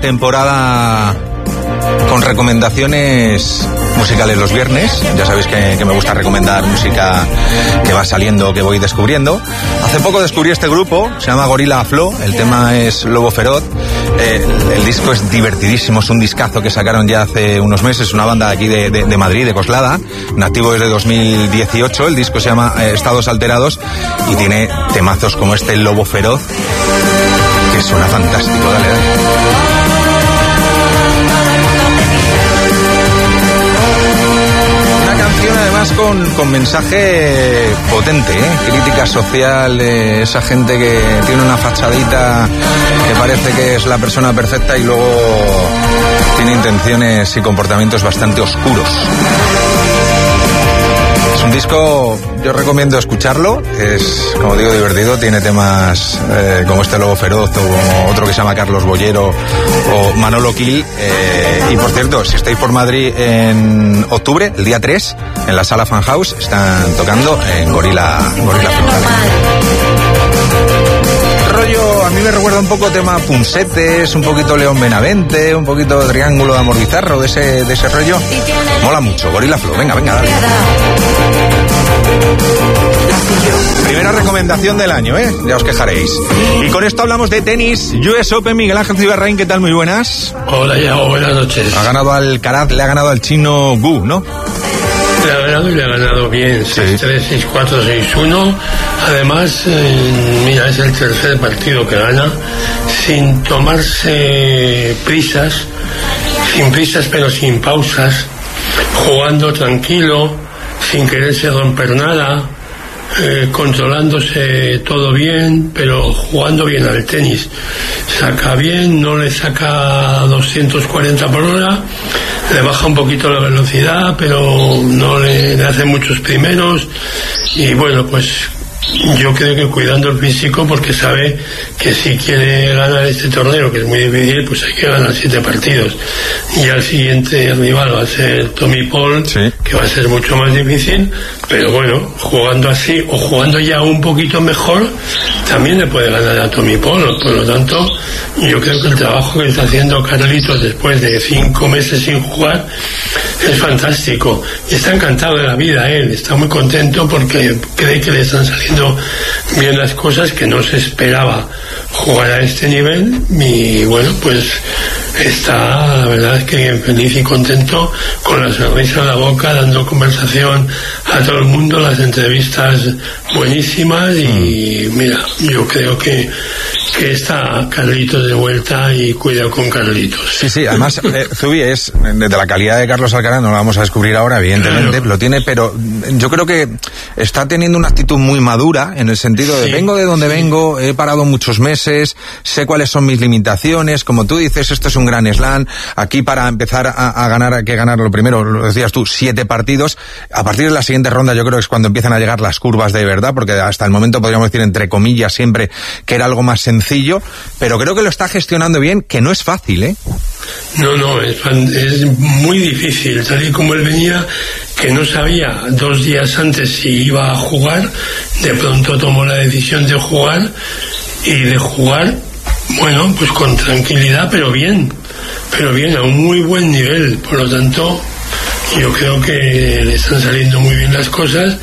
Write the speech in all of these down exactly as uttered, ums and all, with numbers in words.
Temporada con recomendaciones musicales los viernes. Ya sabéis que, que me gusta recomendar música que va saliendo, que voy descubriendo. Hace poco descubrí este grupo, se llama Gorilla Flow, el tema es Lobo Feroz. Eh, el, el disco es divertidísimo, es un discazo que sacaron ya hace unos meses, una banda de aquí de, de, de Madrid, de Coslada, nativo desde dos mil dieciocho. El disco se llama eh, Estados Alterados y tiene temazos como este Lobo Feroz, que suena fantástico. Dale, dale. Además con, con mensaje potente, ¿eh? Crítica social de esa gente que tiene una fachadita que parece que es la persona perfecta y luego tiene intenciones y comportamientos bastante oscuros. Es un disco, yo recomiendo escucharlo, es, como digo, divertido, tiene temas eh, como este Lobo Feroz o como otro que se llama Carlos Bollero o Manolo Kill. Eh, y por cierto, si estáis por Madrid en octubre, el día tres, en la sala Fan House, están tocando en Gorilla, Gorilla Flow. Rollo, a mí me recuerda un poco tema Punsetes, un poquito León Benavente, un poquito Triángulo de Amor Bizarro, de ese, de ese rollo. Mola mucho, Gorilla Flow, venga, venga, dale. Primera recomendación del año, ¿eh? Ya os quejaréis. Y con esto hablamos de tenis. U S Open, Miguel Ángel Cibarraín, ¿qué tal? Muy buenas. Hola, ya, buenas noches. Ha ganado al Alcaraz, le ha ganado al chino Gu, ¿no? Le ha ganado y le ha ganado bien, seis tres, seis cuatro, seis uno. Además, eh, mira, es el tercer partido que gana sin tomarse prisas, sin prisas pero sin pausas, jugando tranquilo, sin quererse romper nada, eh, controlándose todo bien, pero jugando bien al tenis. Saca bien, no le saca doscientos cuarenta por hora, le baja un poquito la velocidad, pero no le, le hace muchos primeros. Y bueno, pues yo creo que cuidando el físico, porque sabe que si quiere ganar este torneo, que es muy difícil, pues hay que ganar siete partidos. Y al siguiente rival va a ser Tommy Paul, sí, que va a ser mucho más difícil, pero bueno, jugando así o jugando ya un poquito mejor, también le puede ganar a Tommy Paul. Por lo tanto, yo creo que el trabajo que está haciendo Carlitos después de cinco meses sin jugar es fantástico. Y está encantado de la vida él, está muy contento porque cree que le están saliendo bien las cosas, que no se esperaba jugar a este nivel. Y bueno, pues está, la verdad es que feliz y contento, con la sonrisa en la boca, dando conversación a todo el mundo, las entrevistas buenísimas. Y mira, yo creo que que está Carlitos de vuelta y cuidado con Carlitos. Sí, sí, además eh, Zubi es de la calidad de Carlos Alcaraz, no lo vamos a descubrir ahora, evidentemente, claro, lo tiene, pero yo creo que está teniendo una actitud muy madura, en el sentido de sí, vengo de donde sí. vengo, he parado muchos meses, sé cuáles son mis limitaciones, como tú dices, esto es un gran slam, aquí para empezar a, a ganar hay que ganar lo primero, lo decías tú, siete partidos, a partir de la siguiente ronda yo creo que es cuando empiezan a llegar las curvas de verdad, porque hasta el momento podríamos decir entre comillas siempre que era algo más sencillo, pero creo que lo está gestionando bien, que no es fácil, ¿eh? No, no, es, es muy difícil, tal y como él venía, que no sabía dos días antes si iba a jugar, de pronto tomó la decisión de jugar, y de jugar, bueno, pues con tranquilidad, pero bien, pero bien, a un muy buen nivel. Por lo tanto, yo creo que le están saliendo muy bien las cosas.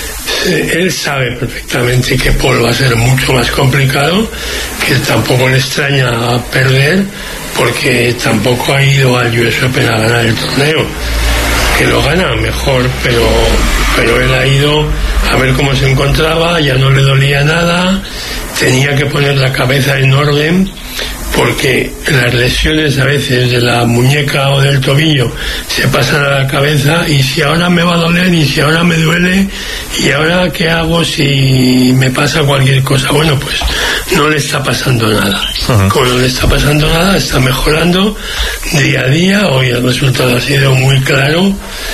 Él sabe perfectamente que Paul va a ser mucho más complicado, que tampoco le extraña perder, porque tampoco ha ido al U S Open a ganar el torneo, que lo gana mejor, pero pero él ha ido a ver cómo se encontraba, ya no le dolía nada, tenía que poner la cabeza en orden, porque las lesiones a veces de la muñeca o del tobillo se pasan a la cabeza, y si ahora me va a doler, y si ahora me duele, y ahora qué hago si me pasa cualquier cosa. Bueno, pues no le está pasando nada. Uh-huh. Como no le está pasando nada, está mejorando día a día. Hoy el resultado ha sido muy claro,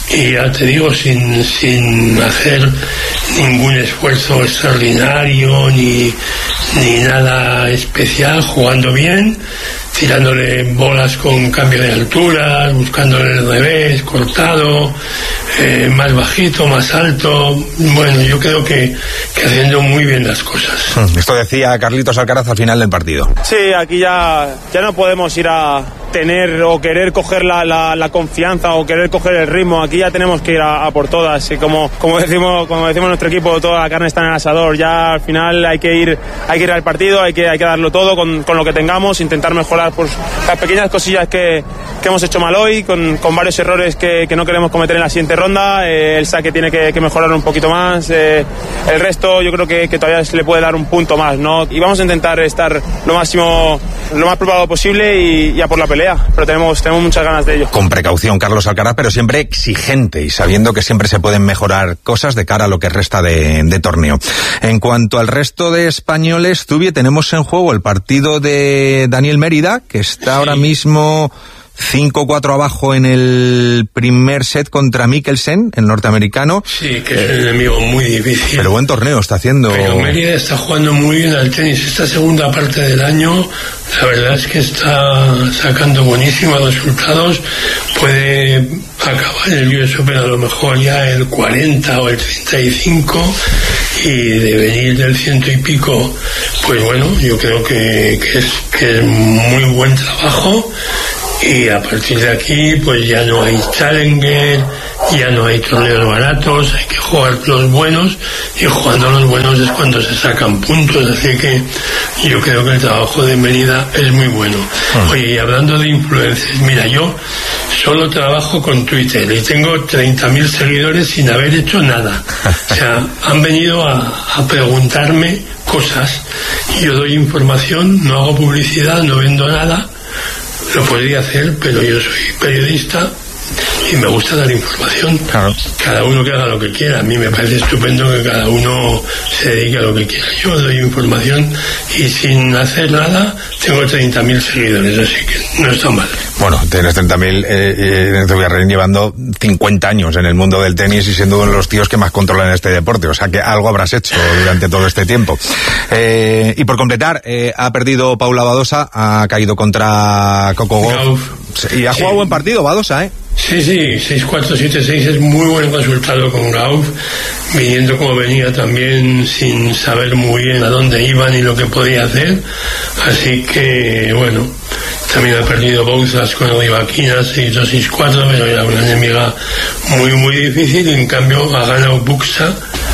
y ya te digo, sin, sin hacer ningún esfuerzo extraordinario ni, ni nada especial, jugando bien, tirándole bolas con cambio de altura, buscándole el revés, cortado, eh, más bajito, más alto. Bueno, yo creo que, que haciendo muy bien las cosas. Esto decía Carlitos Alcaraz al final del partido. Sí, aquí ya, ya no podemos ir a tener o querer coger la, la, la confianza o querer coger el ritmo. Aquí ya tenemos que ir a, a por todas. Y como, como decimos, como decimos nuestro equipo, toda la carne está en el asador. Ya al final hay que ir, hay que ir al partido, hay que, hay que darlo todo con, con lo que tengamos, intentar mejorar pues, las pequeñas cosillas que, que hemos hecho mal hoy, con, con varios errores que, que no queremos cometer en la siguiente ronda. Eh, el saque tiene que, que mejorar un poquito más. Eh, el resto yo creo que, que todavía se le puede dar un punto más, ¿no? Y vamos a intentar estar lo máximo, lo más preparado posible y, y a por la pelea. Pero tenemos, tenemos muchas ganas de ello. Con precaución, Carlos Alcaraz, pero siempre exigente y sabiendo que siempre se pueden mejorar cosas de cara a lo que resta de, de torneo. En cuanto al resto de españoles, Zubi, tenemos en juego el partido de Daniel Mérida, que está ahora mismo cinco cuatro abajo en el primer set contra Mikkelsen, el norteamericano. Sí, que es un enemigo muy difícil. Pero buen torneo está haciendo. Pero Mérida está jugando muy bien al tenis. Esta segunda parte del año, la verdad es que está sacando buenísimos resultados. Puede acabar el U S Open a lo mejor ya el cuarenta o el treinta y cinco, y de venir del ciento y pico, pues bueno, yo creo que, que, es, que es muy buen trabajo. Y a partir de aquí pues ya no hay Challenger, ya no hay torneos baratos, hay que jugar los buenos, y jugando los buenos es cuando se sacan puntos. Así que yo creo que el trabajo de Mérida es muy bueno. Oye, y hablando de influencers, mira, yo solo trabajo con Twitter y tengo treinta mil seguidores sin haber hecho nada. O sea, han venido a, a preguntarme cosas y yo doy información, no hago publicidad, no vendo nada. Lo podría hacer, pero yo soy periodista y me gusta dar información. Claro. Cada uno que haga lo que quiera. A mí me parece estupendo que cada uno se dedique a lo que quiera. Yo doy información y sin hacer nada tengo treinta mil seguidores, así que no está mal. Bueno, tienes treinta mil, eh, eh, llevando cincuenta años en el mundo del tenis y siendo uno de los tíos que más controlan este deporte. O sea que algo habrás hecho durante todo este tiempo. Eh, y por completar, eh, ha perdido Paula Badosa, ha caído contra Coco Gauff. Y ha jugado sí. Buen partido Badosa, ¿eh? Sí, sí, seis cuatro, siete seis es muy buen resultado con Gauff, viniendo como venía también sin saber muy bien a dónde iba ni lo que podía hacer. Así que, bueno, también ha perdido Bouzas con Rivaquina, seis dos, seis cuatro, pero era una enemiga muy, muy difícil. En cambio, ha ganado Buxa,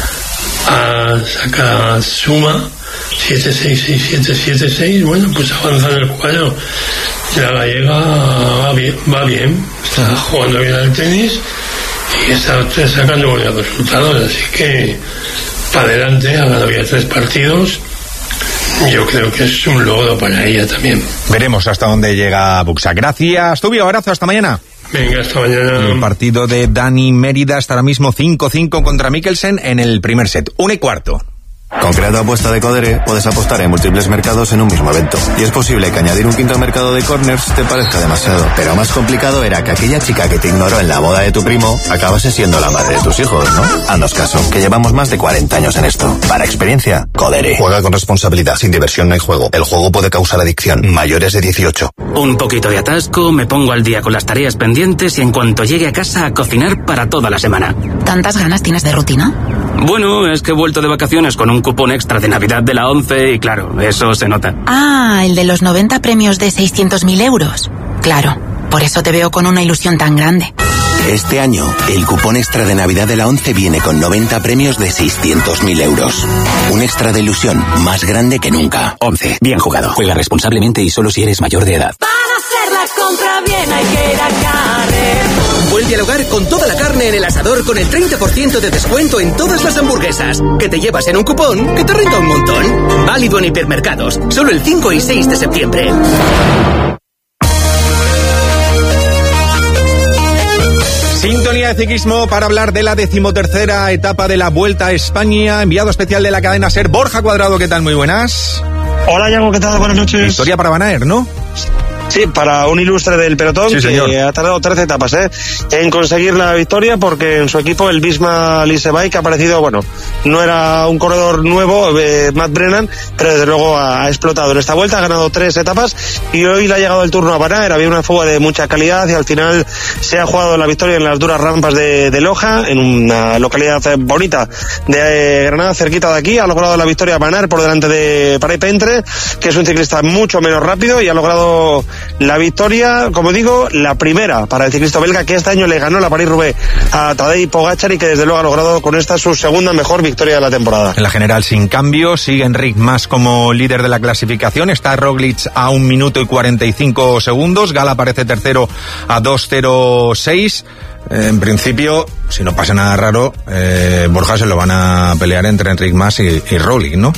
a Sakazuma, siete seis, seis siete, siete seis. Bueno, pues avanza en el cuadro. La gallega va bien, va bien, está jugando bien al tenis y está sacando buenos resultados, así que para adelante, ha ganado ya tres partidos. Yo creo que es un logro para ella también. Veremos hasta dónde llega Buxa. Gracias, Zubi, abrazo, hasta mañana. Venga, hasta mañana. El partido de Dani Mérida está ahora mismo cinco cinco contra Mikkelsen en el primer set, una y cuarto. Con Creado Apuesta de Codere puedes apostar en múltiples mercados en un mismo evento. Y es posible que añadir un quinto mercado de corners te parezca demasiado. Pero más complicado era que aquella chica que te ignoró en la boda de tu primo acabase siendo la madre de tus hijos, ¿no? Haznos caso, que llevamos más de cuarenta años en esto. Para experiencia, Codere. Juega con responsabilidad. Sin diversión no hay juego. El juego puede causar adicción. Mayores de dieciocho. Un poquito de atasco, me pongo al día con las tareas pendientes y en cuanto llegue a casa a cocinar para toda la semana. ¿Tantas ganas tienes de rutina? Bueno, es que he vuelto de vacaciones con un cupón extra de Navidad de la ONCE y claro, eso se nota. Ah, el de los noventa premios de seiscientos mil euros. Claro, por eso te veo con una ilusión tan grande. Este año, el cupón extra de Navidad de la ONCE viene con noventa premios de seiscientos mil euros. Un extra de ilusión más grande que nunca. ONCE, bien jugado. Juega responsablemente y solo si eres mayor de edad. Para hacer la compra bien hay que ir a Carrefour. Vuelve al hogar con toda la carne en el asador con el treinta por ciento de descuento en todas las hamburguesas. Que te llevas en un cupón que te renta un montón. Válido en hipermercados. Solo el cinco y seis de septiembre. Sintonía de ciclismo para hablar de la decimotercera etapa de la Vuelta a España. Enviado especial de la cadena SER, Borja Cuadrado, ¿qué tal? Muy buenas. Hola, Yago, ¿qué tal? Buenas noches. Historia para Van Aert, ¿no? Sí, para un ilustre del pelotón, sí, que señor. Ha tardado trece etapas ¿eh? en conseguir la victoria, porque en su equipo el Visma Lease Bike ha aparecido, bueno, no era un corredor nuevo, eh, Matt Brennan, pero desde luego ha, ha explotado en esta vuelta, ha ganado tres etapas y hoy le ha llegado el turno a Van Aert. Había una fuga de mucha calidad y al final se ha jugado la victoria en las duras rampas de, de Loja, en una localidad bonita de eh, Granada, cerquita de aquí. Ha logrado la victoria Van Aert por delante de Paré Pentre, que es un ciclista mucho menos rápido, y ha logrado la victoria, como digo, la primera para el ciclista belga, que este año le ganó la París-Roubaix a Tadej Pogačar y que desde luego ha logrado con esta su segunda mejor victoria de la temporada. En la general sin cambio, sigue Enric Mas como líder de la clasificación, está Roglic a un minuto y cuarenta y cinco segundos, Gal aparece tercero a dos cero seis. En principio, si no pasa nada raro, eh, Borja, se lo van a pelear entre Enric Mas y, y Roglic, ¿no?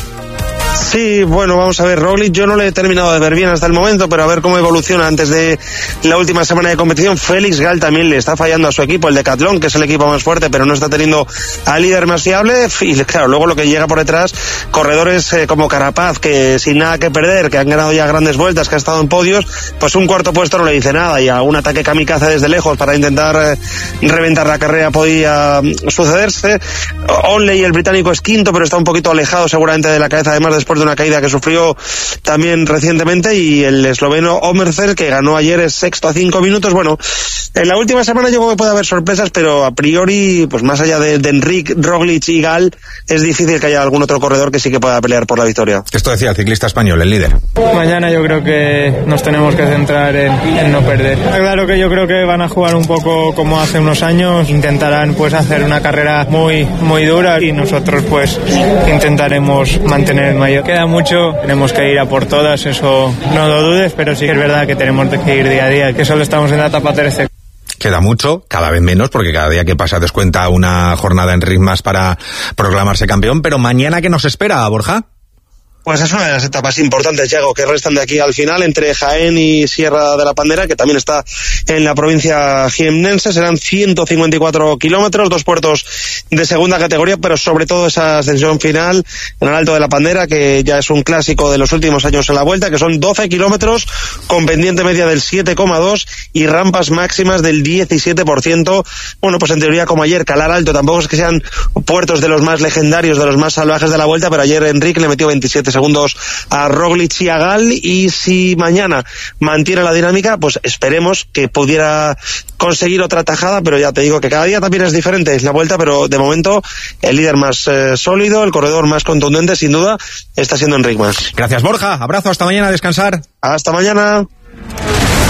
Sí, bueno, vamos a ver, Roglic yo no le he terminado de ver bien hasta el momento, pero a ver cómo evoluciona antes de la última semana de competición. Félix Gal también le está fallando a su equipo, el Decathlon, que es el equipo más fuerte, pero no está teniendo al líder más fiable. Y claro, luego lo que llega por detrás, corredores eh, como Carapaz, que sin nada que perder, que han ganado ya grandes vueltas, que ha estado en podios, pues un cuarto puesto no le dice nada, y algún ataque kamikaze desde lejos para intentar eh, reventar la carrera podía mm, sucederse. Onley, el británico, es quinto, pero está un poquito alejado seguramente de la cabeza, además después de una caída que sufrió también recientemente, y el esloveno Omerzer, que ganó ayer, es sexto a cinco minutos. Bueno, en la última semana yo creo que puede haber sorpresas, pero a priori, pues más allá de, de Enric, Roglic y Gal, es difícil que haya algún otro corredor que sí que pueda pelear por la victoria. Esto decía el ciclista español, el líder. Mañana yo creo que nos tenemos que centrar en, en no perder. Claro que yo creo que van a jugar un poco como hace unos años, intentarán pues hacer una carrera muy, muy dura, y nosotros pues intentaremos mantener el mayor. Queda mucho, tenemos que ir a por todas, eso no lo dudes, pero sí que es verdad que tenemos que ir día a día, que solo estamos en la etapa trece. Queda mucho, cada vez menos, porque cada día que pasa descuenta una jornada en ritmas para proclamarse campeón. Pero mañana, ¿qué nos espera, Borja? Pues es una de las etapas importantes, Yago, que restan de aquí al final, entre Jaén y Sierra de la Pandera, que también está en la provincia jiennense. Serán ciento cincuenta y cuatro kilómetros, dos puertos de segunda categoría, pero sobre todo esa ascensión final en el Alto de la Pandera, que ya es un clásico de los últimos años en la Vuelta, que son doce kilómetros con pendiente media del siete coma dos y rampas máximas del diecisiete por ciento. Bueno, pues en teoría, como ayer, calar alto. Tampoco es que sean puertos de los más legendarios, de los más salvajes de la Vuelta, pero ayer Enric le metió veintisiete segundos a Roglic y a Gal, y si mañana mantiene la dinámica, pues esperemos que pudiera conseguir otra tajada, pero ya te digo que cada día también es diferente, es la Vuelta, pero de momento el líder más eh, sólido, el corredor más contundente, sin duda, está siendo Enric Mas. Gracias, Borja, abrazo, hasta mañana, a descansar. Hasta mañana.